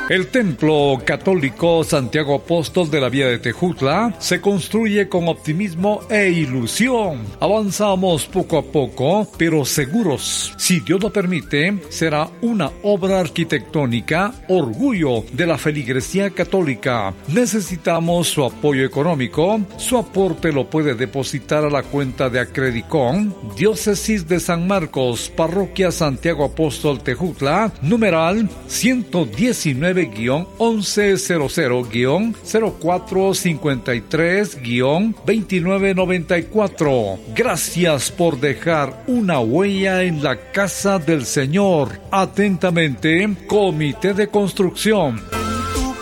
El Templo Católico Santiago Apóstol de la Vía de Tejutla se construye con optimismo e ilusión. Avanzamos poco a poco, pero seguros. Si Dios lo permite, será una obra arquitectónica, orgullo de la feligresía católica. Necesitamos su apoyo económico. Su aporte lo puede depositar a la cuenta de Acredicon, Diócesis de San Marcos, Parroquia Santiago Apóstol Tejutla, numeral 119-1100-0453-2994. Gracias por dejar una huella en la casa del Señor. Atentamente, Comité de Construcción.